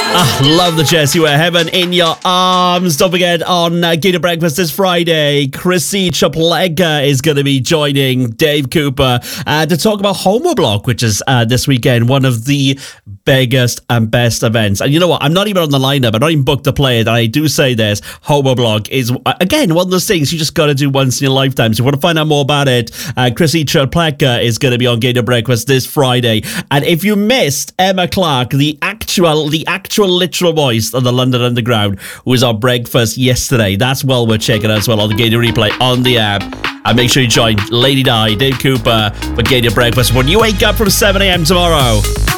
Love the Jesse Ware, Heaven in Your Arms. Don't forget, on Gator Breakfast this Friday, Chrissy Chaplega is going to be joining Dave Cooper to talk about Homoblock, which is this weekend, one of the biggest and best events. And you know what? I'm not even on the lineup. I'm not even booked to play it. And I do say this, Homoblock is, again, one of those things you just got to do once in your lifetime. So if you want to find out more about it, Chrissy Chaplega is going to be on Gator Breakfast this Friday. And if you missed Emma Clark, the actual literal voice of the London Underground, who was on breakfast yesterday, that's well worth checking out as well on the Gator Replay on the app. And make sure you join Lady Di, Dave Cooper for Gator Breakfast when you wake up from 7 a.m. tomorrow.